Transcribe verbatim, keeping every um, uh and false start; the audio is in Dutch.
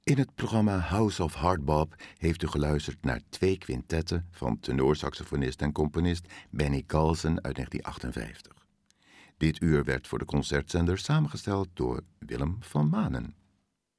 In het programma House of Hardbop heeft u geluisterd naar twee quintetten van tenorsaxofonist en componist Benny Golson uit negentien achtenvijftig. Dit uur werd voor de concertzender samengesteld door Willem van Manen.